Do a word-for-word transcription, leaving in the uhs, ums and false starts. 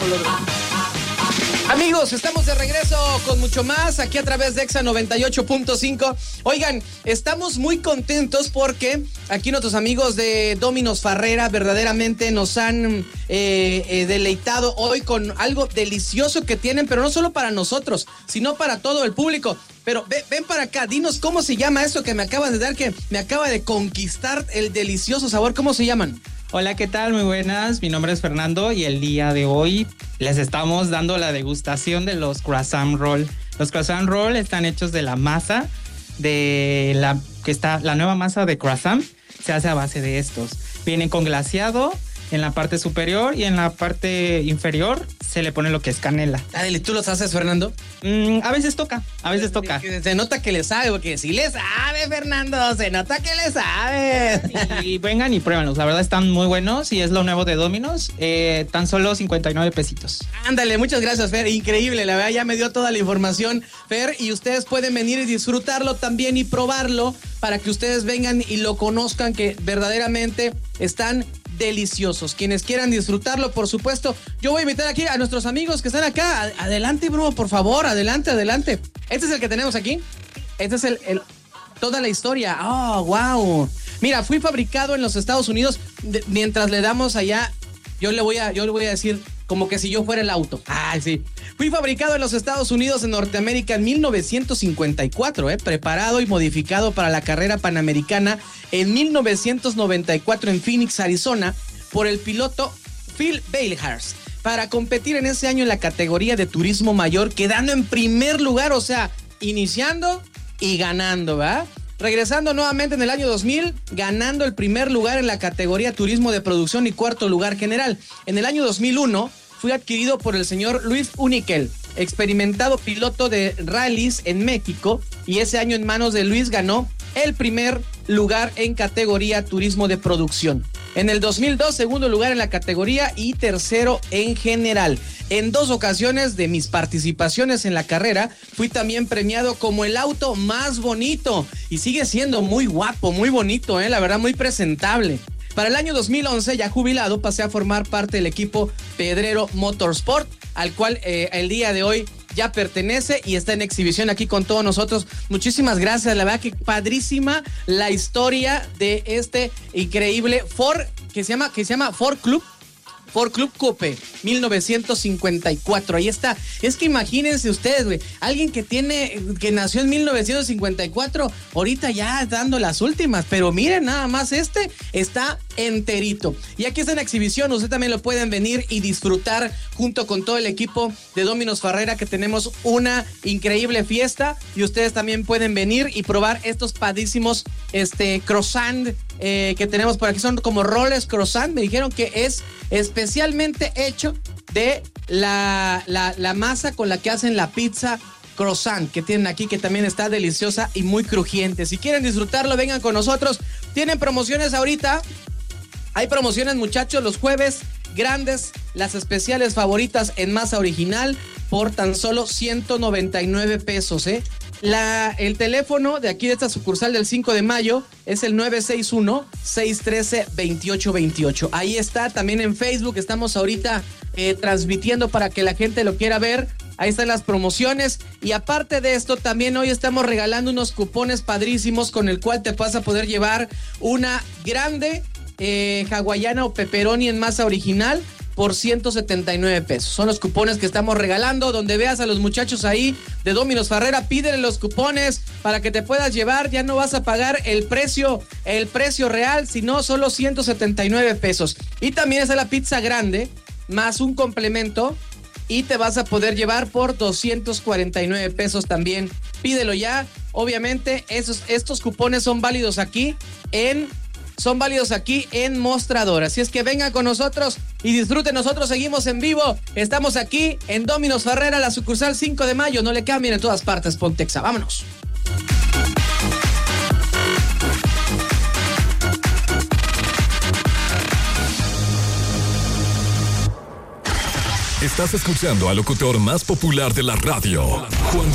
color. Amigos, estamos de regreso con mucho más aquí a través de Exa noventa y ocho punto cinco. Oigan, estamos muy contentos porque aquí nuestros amigos de Domino's Farrera verdaderamente nos han eh, eh, deleitado hoy con algo delicioso que tienen, pero no solo para nosotros, sino para todo el público. Pero ven, ven para acá, dinos cómo se llama eso que me acabas de dar, que me acaba de conquistar el delicioso sabor. ¿Cómo se llaman? Hola, ¿qué tal? Muy buenas, mi nombre es Fernando y el día de hoy les estamos dando la degustación de los croissant roll. Los croissant roll están hechos de la masa de la que está la nueva masa de croissant, se hace a base de estos. Vienen con glaseado en la parte superior y en la parte inferior se le pone lo que es canela. Dale, ¿tú los haces, Fernando? Mm, a veces toca, a veces toca. Se nota que le sabe, porque sí le sabe, Fernando, se nota que le sabe. Y vengan y pruébenlos, la verdad están muy buenos y es lo nuevo de Domino's, eh, tan solo cincuenta y nueve pesitos. Ándale, muchas gracias, Fer, increíble, la verdad ya me dio toda la información, Fer, y ustedes pueden venir y disfrutarlo también y probarlo para que ustedes vengan y lo conozcan, que verdaderamente están deliciosos. Quienes quieran disfrutarlo, por supuesto, yo voy a invitar aquí a nuestros amigos que están acá. Adelante, bro, por favor, adelante, adelante. Este es el que tenemos aquí. Este es el, el toda la historia. Oh, wow. Mira, fui fabricado en los Estados Unidos. De, mientras le damos allá, yo le voy a, yo le voy a decir como que si yo fuera el auto. Ay, sí. Fui fabricado en los Estados Unidos, en Norteamérica, en mil novecientos cincuenta y cuatro, eh, preparado y modificado para la carrera panamericana en mil novecientos noventa y cuatro en Phoenix, Arizona, por el piloto Phil Bailhurst, para competir en ese año en la categoría de turismo mayor, quedando en primer lugar, o sea, iniciando y ganando, ¿verdad? Regresando nuevamente en el año dos mil, ganando el primer lugar en la categoría turismo de producción y cuarto lugar general. En el año dos mil uno fui adquirido por el señor Luis Uniquel, experimentado piloto de rallies en México, y ese año en manos de Luis ganó el primer lugar en categoría turismo de producción. En el dos mil dos, segundo lugar en la categoría y tercero en general. En dos ocasiones de mis participaciones en la carrera, fui también premiado como el auto más bonito, y sigue siendo muy guapo, muy bonito, ¿eh? La verdad, muy presentable. Para el año dos mil once, ya jubilado, pasé a formar parte del equipo Pedrero Motorsport, al cual eh, el día de hoy ya pertenece y está en exhibición aquí con todos nosotros. Muchísimas gracias, la verdad que padrísima la historia de este increíble Ford, que se llama, que se llama Ford Club. Ford Club Coupe, mil novecientos cincuenta y cuatro. Ahí está. Es que imagínense ustedes, güey. Alguien que tiene, que nació en mil novecientos cincuenta y cuatro, ahorita ya dando las últimas. Pero miren, nada más este está enterito. Y aquí está en exhibición. Ustedes también lo pueden venir y disfrutar junto con todo el equipo de Domino's Farrera, que tenemos una increíble fiesta. Y ustedes también pueden venir y probar estos padísimos este, croissant eh, que tenemos por aquí. Son como roles croissant. Me dijeron que es especialmente hecho de la, la, la masa con la que hacen la pizza croissant que tienen aquí, que también está deliciosa y muy crujiente. Si quieren disfrutarlo, vengan con nosotros. Tienen promociones ahorita. Hay promociones, muchachos, los jueves grandes, las especiales favoritas en masa original por tan solo ciento noventa y nueve pesos, ¿eh? La, el teléfono de aquí de esta sucursal del cinco de mayo es el nueve seis uno, seis uno tres, dos ocho dos ocho. Ahí está, también en Facebook estamos ahorita eh, transmitiendo para que la gente lo quiera ver. Ahí están las promociones. Y aparte de esto, también hoy estamos regalando unos cupones padrísimos con el cual te vas a poder llevar una grande eh, hawaiana o pepperoni en masa original por ciento setenta y nueve pesos. Son los cupones que estamos regalando. Donde veas a los muchachos ahí de Domino's Farrera, pídele los cupones para que te puedas llevar. Ya no vas a pagar el precio, el precio real, sino solo ciento setenta y nueve pesos. Y también está la pizza grande, más un complemento, y te vas a poder llevar por doscientos cuarenta y nueve pesos también. Pídelo ya. Obviamente, esos, estos cupones son válidos aquí en... Son válidos aquí en Mostrador. Así es que vengan con nosotros y disfruten. Nosotros seguimos en vivo. Estamos aquí en Domino's Farrera, la sucursal cinco de mayo. No le cambien, en todas partes, Pontexa. Vámonos. Estás escuchando al locutor más popular de la radio, Juan